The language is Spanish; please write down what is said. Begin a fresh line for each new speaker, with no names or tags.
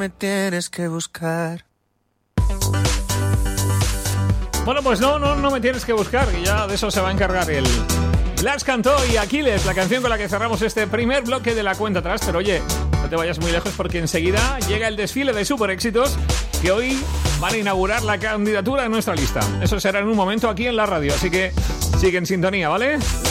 me tienes que buscar.
Bueno, pues no me tienes que buscar, que ya de eso se va a encargar el Blas Cantó y Aquiles, la canción con la que cerramos este primer bloque de la cuenta atrás. Pero oye, no te vayas muy lejos porque enseguida llega el desfile de super éxitos que hoy van a inaugurar la candidatura de nuestra lista. Eso será en un momento aquí en la radio, así que sigue en sintonía, ¿vale?